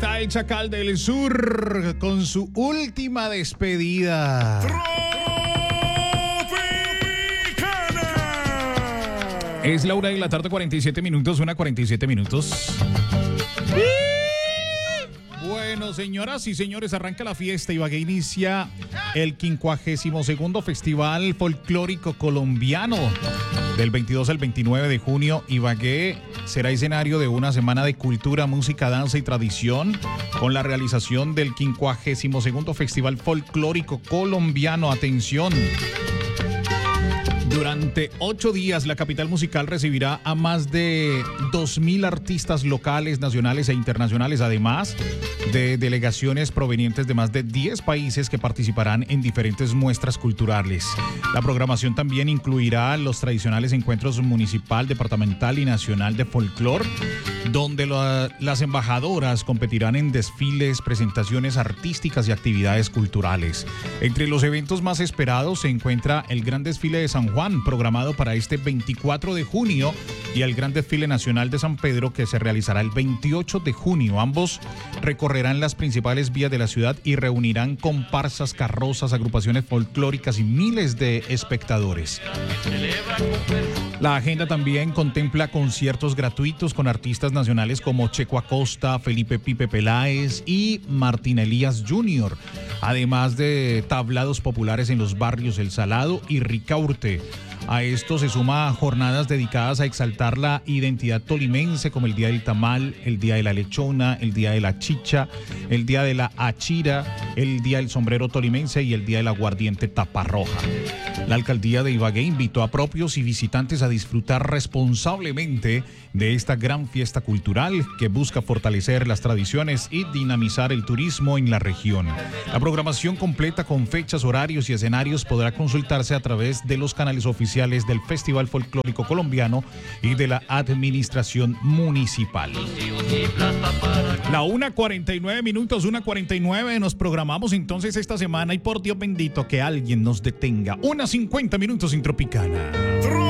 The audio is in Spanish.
está el Chacal del Sur con su última despedida. Es la 1:47 p.m, 1:47 p.m. Bueno, señoras y señores, arranca la fiesta. Ibagué inicia el 52º Festival Folclórico Colombiano. Del 22 al 29 de junio, Ibagué será escenario de una semana de cultura, música, danza y tradición, con la realización del 52º Festival Folclórico Colombiano. Atención. Durante 8 días, la capital musical recibirá a más de 2.000 artistas locales, nacionales e internacionales, además de delegaciones provenientes de más de 10 países que participarán en diferentes muestras culturales. La programación también incluirá los tradicionales encuentros municipal, departamental y nacional de folclor, donde las embajadoras competirán en desfiles, presentaciones artísticas y actividades culturales. Entre los eventos más esperados se encuentra el Gran Desfile de San Juan, programado para este 24 de junio, y el Gran Desfile Nacional de San Pedro, que se realizará el 28 de junio. Ambos recorrerán las principales vías de la ciudad y reunirán comparsas, carrozas, agrupaciones folclóricas y miles de espectadores. La agenda también contempla conciertos gratuitos con artistas nacionales como Checo Acosta, Felipe Pipe Peláez y Martín Elías Jr., además de tablados populares en los barrios El Salado y Ricaurte. A esto se suma jornadas dedicadas a exaltar la identidad tolimense, como el Día del Tamal, el Día de la Lechona, el Día de la Chicha, el Día de la Achira, el Día del Sombrero Tolimense y el Día del Aguardiente Taparroja. La alcaldía de Ibagué invitó a propios y visitantes a disfrutar responsablemente de esta gran fiesta cultural que busca fortalecer las tradiciones y dinamizar el turismo en la región. La programación completa con fechas, horarios y escenarios podrá consultarse a través de los canales oficiales del Festival Folclórico Colombiano y de la Administración Municipal. La 1:49 p.m, 1:49, nos programamos entonces esta semana y por Dios bendito que alguien nos detenga. 1:50 p.m. en Tropicana.